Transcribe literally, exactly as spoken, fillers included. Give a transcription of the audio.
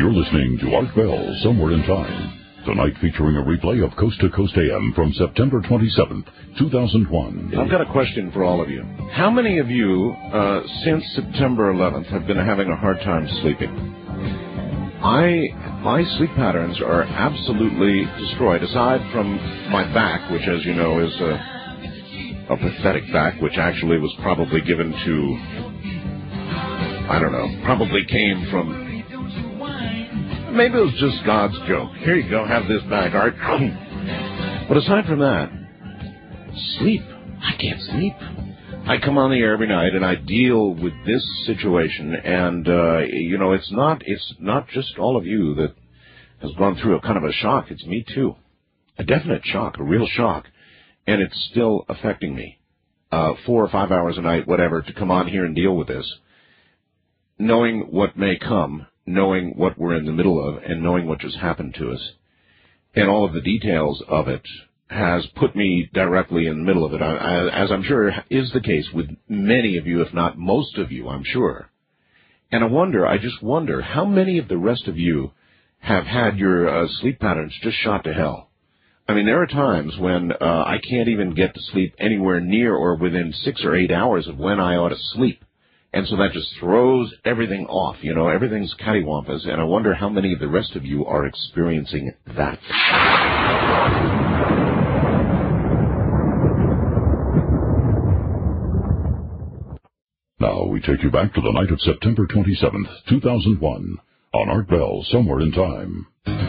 You're listening to Art Bell, Somewhere in Time. Tonight featuring a replay of Coast to Coast A M from September twenty-seventh, two thousand one. I've got a question for all of you. How many of you, uh, since September eleventh, have been having a hard time sleeping? I, my sleep patterns are absolutely destroyed, aside from my back, which, as you know, is a, a pathetic back, which actually was probably given to, I don't know, probably came from, maybe it was just God's joke. Here you go, have this back, Art. But aside from that, sleep. I can't sleep. I come on the air every night and I deal with this situation, and uh, you know, it's not it's not just all of you that has gone through a kind of a shock. It's me too, a definite shock, a real shock, and it's still affecting me. Uh, four or five hours a night, whatever, to come on here and deal with this, knowing what may come, knowing what we're in the middle of, and knowing what just happened to us, and all of the details of it, has put me directly in the middle of it, as I'm sure is the case with many of you, if not most of you, I'm sure. And I wonder, I just wonder, how many of the rest of you have had your uh, sleep patterns just shot to hell? I mean, there are times when uh, I can't even get to sleep anywhere near or within six or eight hours of when I ought to sleep. And so that just throws everything off, you know, everything's cattywampus, and I wonder how many of the rest of you are experiencing that. Now we take you back to the night of September twenty-seventh, two thousand one, on Art Bell, Somewhere in Time.